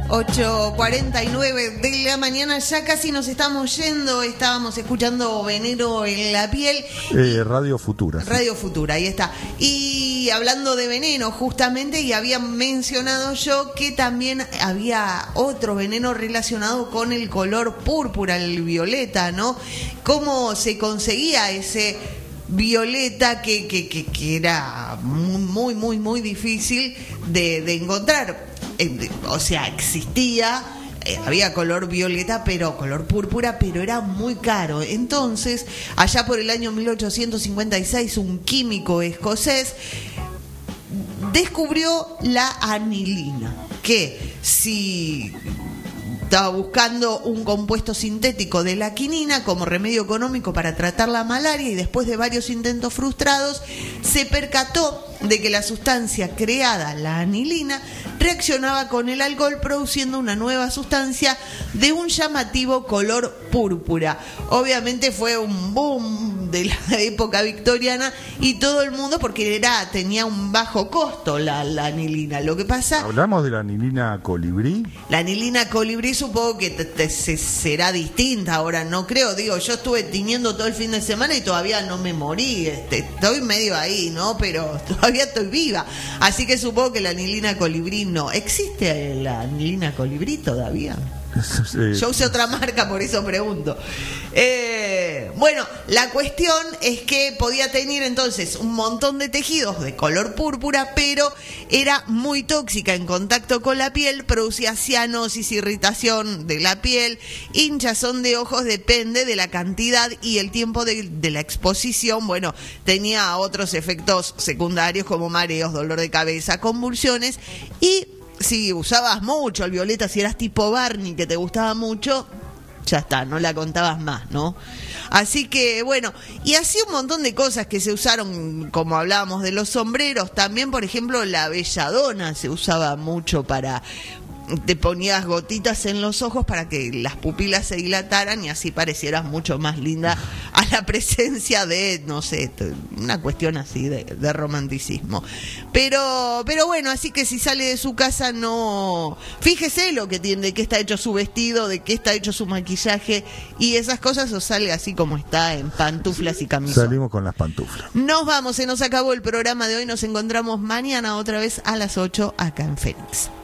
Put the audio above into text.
8:49 de la mañana, ya casi nos estamos yendo. Estábamos escuchando Veneno en la piel. Radio Futura. Radio Futura, ahí está. Y hablando de veneno, justamente, y había mencionado yo que también había otro veneno relacionado con el color púrpura, el violeta, ¿no? ¿Cómo se conseguía ese violeta que era muy difícil de encontrar? O sea, existía, había color violeta, pero color púrpura, pero era muy caro. Entonces, allá por el año 1856, un químico escocés descubrió la anilina, que si estaba buscando un compuesto sintético de la quinina como remedio económico para tratar la malaria, y después de varios intentos frustrados se percató de que la sustancia creada, la anilina, reaccionaba con el alcohol produciendo una nueva sustancia de un llamativo color púrpura. Obviamente fue un boom de la época victoriana y todo el mundo, porque tenía un bajo costo la anilina. Lo que pasa... ¿Hablamos de la anilina colibrí? La anilina colibrí supongo que será distinta ahora, no creo. Digo, yo estuve tiñendo todo el fin de semana y todavía no me morí. Estoy medio ahí, ¿no? Pero todavía estoy viva. Así que supongo que la anilina colibrí no. ¿Existe la anilina colibrí todavía? Yo usé otra marca, por eso pregunto. Bueno, la cuestión es que podía tener entonces un montón de tejidos de color púrpura, pero era muy tóxica en contacto con la piel, producía cianosis, irritación de la piel, hinchazón de ojos, depende de la cantidad y el tiempo de la exposición. Bueno, tenía otros efectos secundarios como mareos, dolor de cabeza, convulsiones. Y si usabas mucho el violeta, si eras tipo Barney, que te gustaba mucho, ya está, no la contabas más, ¿no? Así que, bueno, y así un montón de cosas que se usaron, como hablábamos de los sombreros, también, por ejemplo, la belladona se usaba mucho para... Te ponías gotitas en los ojos para que las pupilas se dilataran y así parecieras mucho más linda a la presencia de, no sé, una cuestión así de romanticismo. Pero bueno, así que si sale de su casa, no... Fíjese lo que tiene, de qué está hecho su vestido, de qué está hecho su maquillaje y esas cosas, o sale así como está, en pantuflas y camisón. Salimos con las pantuflas. Nos vamos, se nos acabó el programa de hoy. Nos encontramos mañana otra vez a las 8 acá en Fénix.